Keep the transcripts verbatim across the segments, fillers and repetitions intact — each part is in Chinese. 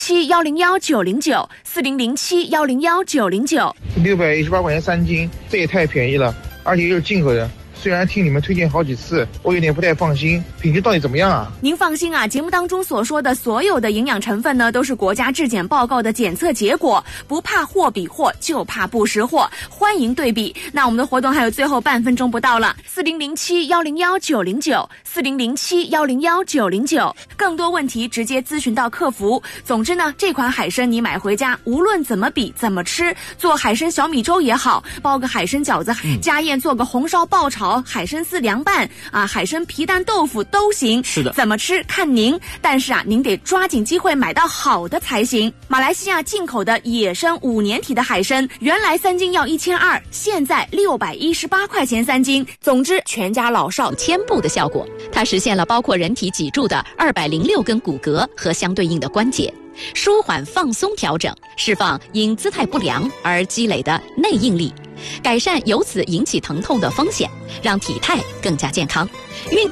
七幺零幺九零九四零零七幺零幺九零九。 六百一十八块钱三斤，这也太便宜了，而且又是进口的。虽然听你们推荐好几次，我有点不太放心，品质到底怎么样啊？ 您放心啊，节目当中所说的所有的营养成分呢，都是国家质检报告的检测结果，不怕货比货，就怕不识货，欢迎对比。那我们的活动还有最后半分钟不到了，四零零七幺零幺九零九四零零七幺零幺九零九，更多问题直接咨询到客服。总之呢，这款海参你买回家，无论怎么比怎么吃，做海参小米粥也好，包个海参饺子，嗯、家宴做个红烧爆炒。海参丝凉拌啊，海参皮蛋豆腐都行， 是的， 怎么吃看您，但是啊，您得抓紧机会买到好的才行。马来西亚进口的野生五年体的海参，原来三斤要一千二，现在六百一十八块钱三斤。总之，全家老少肩部的效果，它实现了包括人体脊柱的二百零六根骨骼和相对应的关节。舒缓放松调整，释放因姿态不良而积累的内应力，改善由此引起疼痛的风险，让体态更加健康。运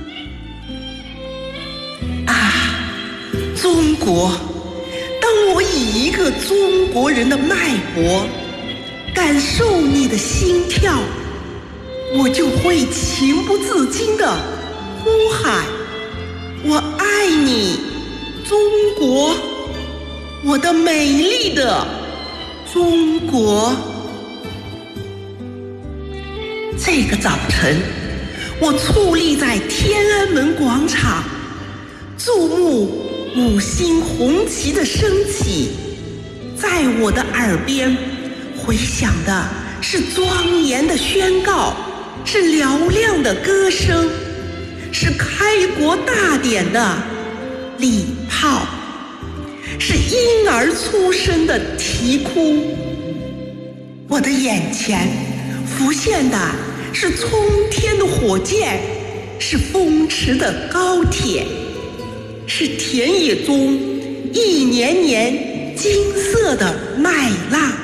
啊，中国！当我以一个中国人的脉搏感受你的心跳，我就会情不自禁地呼喊：我爱你，中国！我的美丽的中国。这个早晨，我矗立在天安门广场，注目五星红旗的升起，在我的耳边回响的是庄严的宣告，是嘹亮的歌声，是开国大典的礼炮，是婴儿出生的啼哭。我的眼前浮现的是冲天的火箭，是风驰的高铁，是田野中一年年金色的麦浪，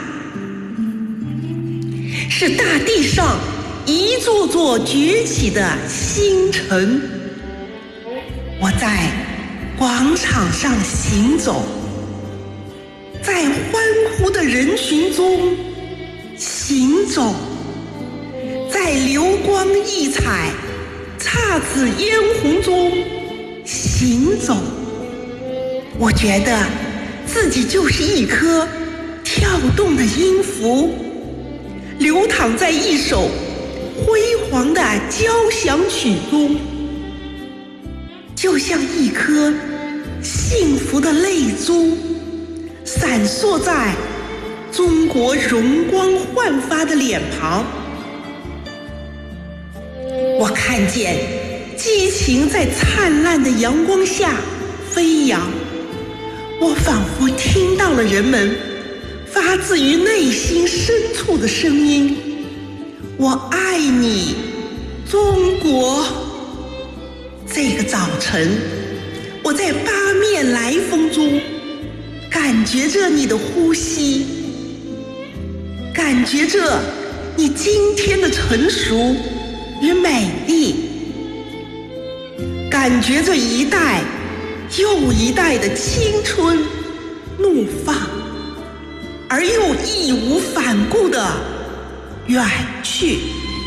是大地上一座座崛起的星辰。我在广场上行走，在欢呼的人群中行走，在流光溢彩、姹紫嫣红中行走。我觉得自己就是一颗跳动的音符，流淌在一首辉煌的交响曲中，就像一颗幸福的泪珠，闪烁在中国容光焕发的脸庞。我看见激情在灿烂的阳光下飞扬，我仿佛听到了人们发自于内心深处的声音：我爱你，中国。这个早晨，我在八面来风中感觉着你的呼吸，感觉着你今天的成熟与美丽，感觉着一代又一代的青春怒放，而又义无反顾地远去。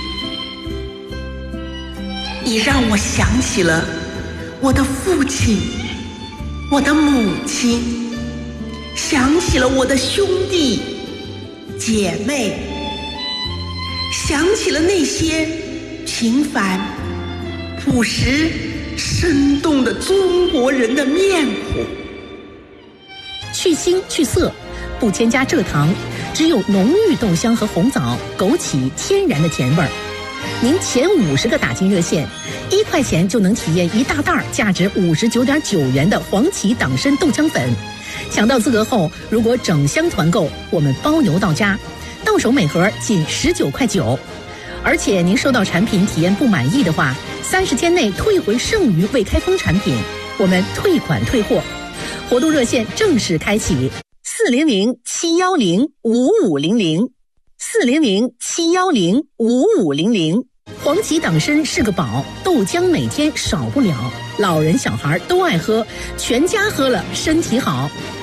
你让我想起了我的父亲，我的母亲，想起了我的兄弟姐妹，想起了那些平凡朴实生动的中国人的面孔。 去腥去涩，不添加蔗糖，只有浓郁豆香和红枣，枸杞天然的甜味儿。您前五十个打进热线，一块钱就能体验一大袋价值五十九点九元的黄芪党参豆浆粉。抢到资格后，如果整箱团购，我们包邮到家，到手每盒仅十九块九。而且您收到产品体验不满意的话，三十天内退回剩余未开封产品，我们退款退货。活动热线正式开启：四零零七幺零五五零零，四零零七幺零五五零零。黄芪党参是个宝，豆浆每天少不了，老人小孩都爱喝，全家喝了身体好。